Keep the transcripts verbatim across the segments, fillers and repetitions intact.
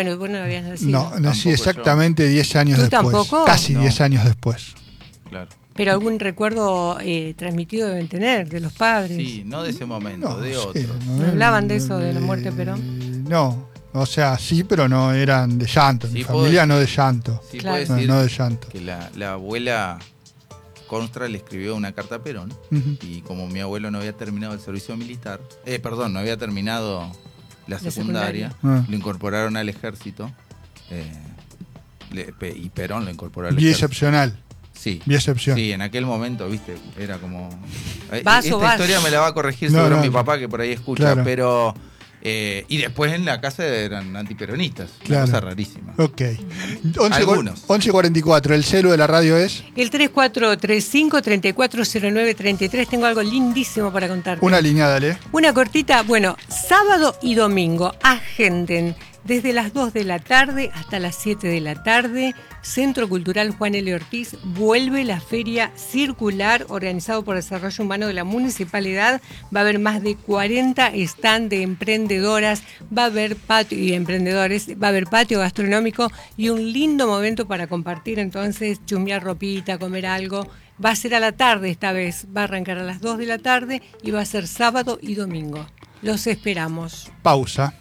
Bueno, vos no habías nacido. No, nací Tampoco exactamente diez años ¿Tú después. tampoco? Casi No. diez años después. Claro. Pero algún recuerdo eh, transmitido deben tener de los padres. Sí, no de ese momento, No, de sí, otro. ¿No hablaban de eso, de la muerte de Perón? Eh, No, o sea, sí, pero no eran de llanto. Sí, Mi puedo familia decir- no de llanto. Sí, Claro. puedo No, decir no de llanto. que la, la abuela Constra le escribió una carta a Perón Ujú. y como mi abuelo no había terminado el servicio militar, eh, perdón, no había terminado la La secundaria, secundaria. Ah. lo incorporaron al ejército eh, le- pe- y Perón lo incorporó al Vía ejército. excepcional. Sí. Vía excepción. Sí, en aquel momento, viste, era como... Eh, Vas o Esta vas. historia me la va a corregir No, seguro no, mi no. papá, que por ahí escucha, Claro. pero... eh, y después en la casa eran antiperonistas, Claro. una cosa rarísima. Ok. once, Algunos. once cuarenta y cuatro, el celu de la radio es El tres cuatro tres cinco, tres cuatro cero nueve, tres tres. Tengo algo lindísimo para contarte. una línea, dale. Una cortita, bueno, sábado y domingo, agenden desde las dos de la tarde hasta las siete de la tarde. Centro Cultural Juan L. Ortiz vuelve la Feria Circular organizado por Desarrollo Humano de la Municipalidad. Va a haber más de cuarenta stands de emprendedoras, va a haber patio y emprendedores, va a haber patio gastronómico y un lindo momento para compartir, entonces chusmear ropita, comer algo. Va a ser a la tarde esta vez, va a arrancar a las dos de la tarde y va a ser sábado y domingo. Los esperamos. Pausa.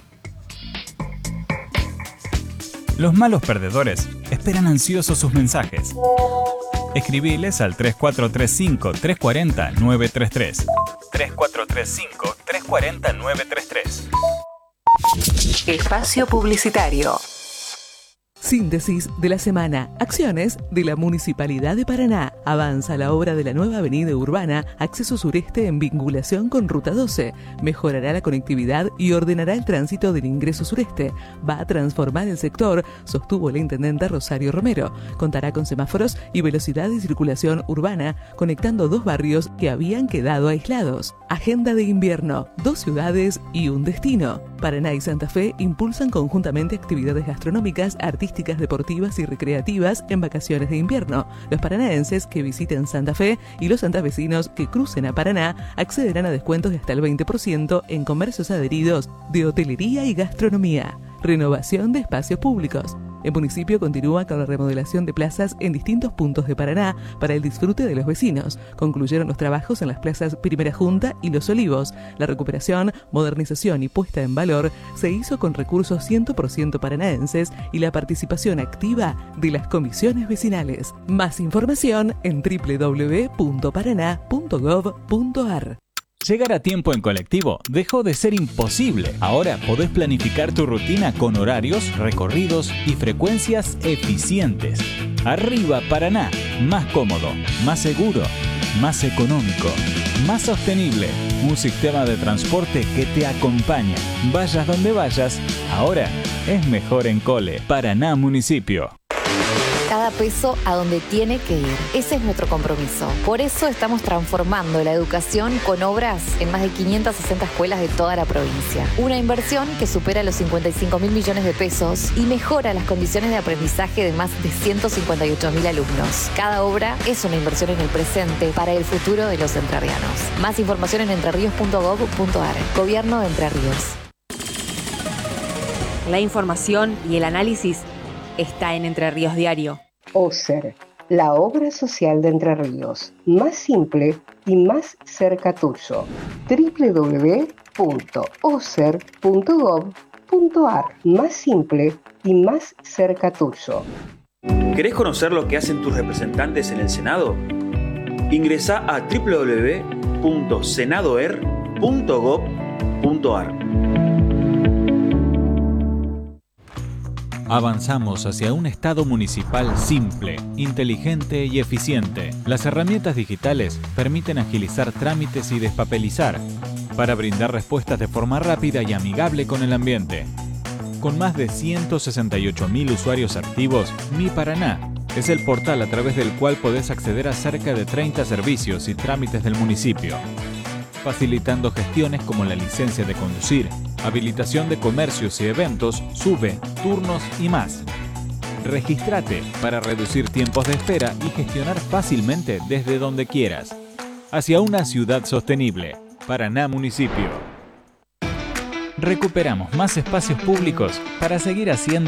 Los malos perdedores esperan ansiosos sus mensajes. Escribiles al tres cuatro tres cinco, tres cuatro cero, nueve tres tres. tres cuatro tres cinco, tres cuatro cero, nueve tres tres. Espacio publicitario. Síntesis de la semana. Acciones de la Municipalidad de Paraná. Avanza la obra de la nueva avenida urbana, acceso sureste en vinculación con Ruta doce. Mejorará la conectividad y ordenará el tránsito del ingreso sureste. Va a transformar el sector, sostuvo la intendenta Rosario Romero. Contará con semáforos y velocidad de circulación urbana, conectando dos barrios que habían quedado aislados. Agenda de invierno. Dos ciudades y un destino. Paraná y Santa Fe impulsan conjuntamente actividades gastronómicas, artísticas, deportivas y recreativas en vacaciones de invierno. Los paranaenses que visiten Santa Fe y los santafesinos que crucen a Paraná accederán a descuentos de hasta el veinte por ciento en comercios adheridos de hotelería y gastronomía. Renovación de espacios públicos. El municipio continúa con la remodelación de plazas en distintos puntos de Paraná para el disfrute de los vecinos. Concluyeron los trabajos en las plazas Primera Junta y Los Olivos. La recuperación, modernización y puesta en valor se hizo con recursos cien por ciento paranaenses y la participación activa de las comisiones vecinales. Más información en doble u doble u doble u punto paraná punto gov punto ar. Llegar a tiempo en colectivo dejó de ser imposible. Ahora podés planificar tu rutina con horarios, recorridos y frecuencias eficientes. Arriba Paraná, más cómodo, más seguro, más económico, más sostenible. Un sistema de transporte que te acompaña. Vayas donde vayas, ahora es mejor en Cole. Paraná Municipio. Cada peso a donde tiene que ir. Ese es nuestro compromiso. Por eso estamos transformando la educación con obras en más de quinientas sesenta escuelas de toda la provincia. Una inversión que supera los cincuenta y cinco mil millones de pesos y mejora las condiciones de aprendizaje de más de ciento cincuenta y ocho mil alumnos. Cada obra es una inversión en el presente para el futuro de los entrerrianos. Más información en entrerríos punto gov punto ar. Gobierno de Entre Ríos. La información y el análisis está en Entre Ríos Diario. OSER, la obra social de Entre Ríos, más simple y más cerca tuyo. doble u doble u doble u punto oser punto gov punto ar, más simple y más cerca tuyo. ¿Querés conocer lo que hacen tus representantes en el Senado? Ingresá a doble u doble u doble u punto senadoer punto gov punto ar. Avanzamos hacia un Estado municipal simple, inteligente y eficiente. Las herramientas digitales permiten agilizar trámites y despapelizar para brindar respuestas de forma rápida y amigable con el ambiente. Con más de ciento sesenta y ocho mil usuarios activos, Mi Paraná es el portal a través del cual podés acceder a cerca de treinta servicios y trámites del municipio, facilitando gestiones como la licencia de conducir, habilitación de comercios y eventos, sube, turnos y más. Regístrate para reducir tiempos de espera y gestionar fácilmente desde donde quieras. Hacia una ciudad sostenible. Paraná Municipio. Recuperamos más espacios públicos para seguir haciendo